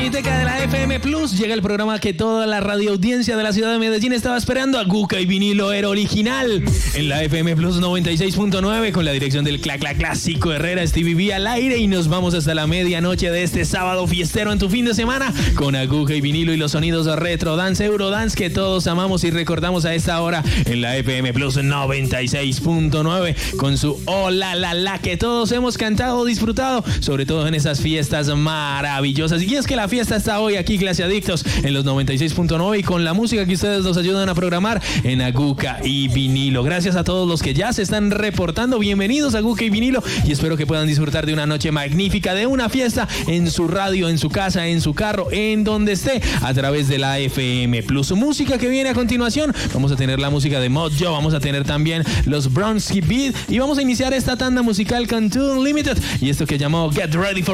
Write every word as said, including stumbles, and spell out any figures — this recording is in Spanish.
discoteca de la F M Plus llega el programa que toda la radioaudiencia de la ciudad de Medellín estaba esperando. Aguca y Vinilo era original en la F M Plus noventa y seis punto nueve con la dirección del Cla Cla Clásico Herrera, Stevie V al aire, y nos vamos hasta la medianoche de este sábado fiestero en tu fin de semana con Aguja y Vinilo y los sonidos retro dance, eurodance que todos amamos y recordamos a esta hora en la F M Plus noventa y seis punto nueve con su Hola la la que todos hemos cantado, disfrutado, sobre todo en esas fiestas maravillosas. Y es que la fiesta está hoy aquí, Clase Adictos, en los noventa y seis punto nueve y con la música que ustedes nos ayudan a programar en Aguca y Vinilo. Gracias a todos los que ya se están reportando. Bienvenidos a Aguca y Vinilo y espero que puedan disfrutar de una noche magnífica, de una fiesta en su radio, en su casa, en su carro, en donde esté, a través de la F M Plus. Música que viene a continuación. Vamos a tener la música de Mod Joe, vamos a tener también los Bronsky Beat y vamos a iniciar esta tanda musical con Tune Limited y esto que llamó Get Ready for